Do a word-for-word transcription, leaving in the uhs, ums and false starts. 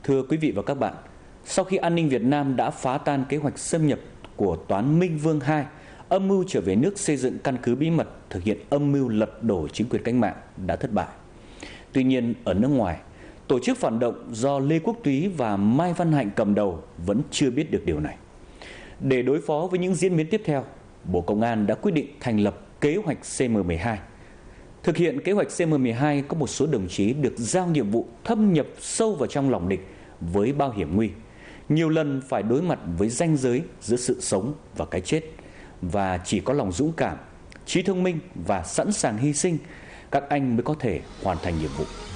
Thưa quý vị và các bạn, sau khi an ninh Việt Nam đã phá tan kế hoạch xâm nhập của Toán Minh Vương hai, âm mưu trở về nước xây dựng căn cứ bí mật thực hiện âm mưu lật đổ chính quyền cách mạng đã thất bại. Tuy nhiên, ở nước ngoài, tổ chức phản động do Lê Quốc Túy và Mai Văn Hạnh cầm đầu vẫn chưa biết được điều này. Để đối phó với những diễn biến tiếp theo, Bộ Công an đã quyết định thành lập kế hoạch C M mười hai. Thực hiện kế hoạch C M mười hai có một số đồng chí được giao nhiệm vụ thâm nhập sâu vào trong lòng địch với bao hiểm nguy, nhiều lần phải đối mặt với ranh giới giữa sự sống và cái chết, và chỉ có lòng dũng cảm, trí thông minh và sẵn sàng hy sinh, các anh mới có thể hoàn thành nhiệm vụ.